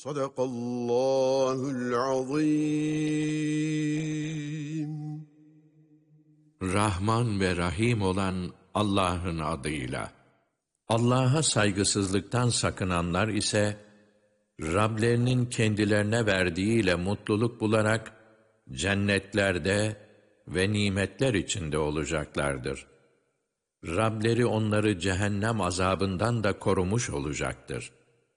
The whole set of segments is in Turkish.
Sadakallahul azim. Rahman ve Rahim olan Allah'ın adıyla. Allah'a saygısızlıktan sakınanlar ise, Rablerinin kendilerine verdiğiyle mutluluk bularak, cennetlerde ve nimetler içinde olacaklardır. Rableri onları cehennem azabından da korumuş olacaktır.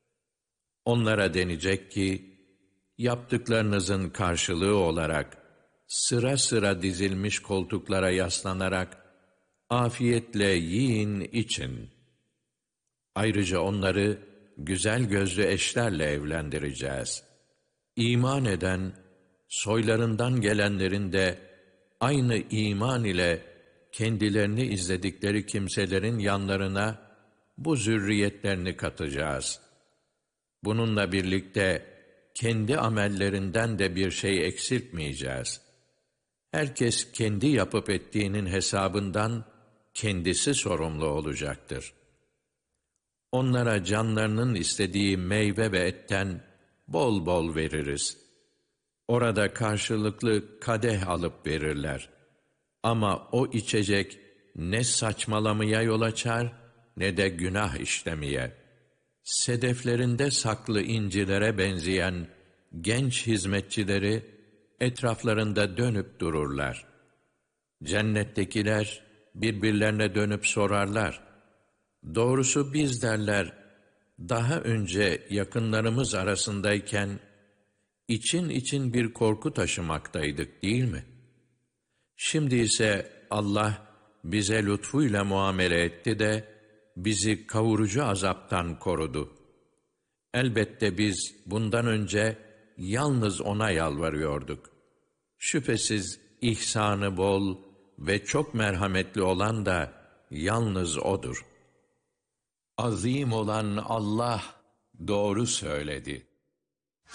Onlara denecek ki, yaptıklarınızın karşılığı olarak, sıra sıra dizilmiş koltuklara yaslanarak, afiyetle yiyin, için. Ayrıca onları, güzel gözlü eşlerle evlendireceğiz. İman eden, soylarından gelenlerin de, aynı iman ile, kendilerini izledikleri kimselerin yanlarına, bu zürriyetlerini katacağız. Bununla birlikte, kendi amellerinden de bir şey eksiltmeyeceğiz. Herkes kendi yapıp ettiğinin hesabından, kendisi sorumlu olacaktır. Onlara canlarının istediği meyve ve etten bol bol veririz. Orada karşılıklı kadeh alıp verirler. Ama o içecek ne saçmalamaya yol açar ne de günah işlemeye. Sedeflerinde saklı incilere benzeyen genç hizmetçileri etraflarında dönüp dururlar. Cennettekiler birbirlerine dönüp sorarlar. Doğrusu biz derler, daha önce yakınlarımız arasındayken, için bir korku taşımaktaydık değil mi? Şimdi ise Allah bize lütfuyla muamele etti de, bizi kavurucu azaptan korudu. Elbette biz bundan önce yalnız O'na yalvarıyorduk. Şüphesiz ihsanı bol ve çok merhametli olan da yalnız O'dur. Azim olan Allah doğru söyledi.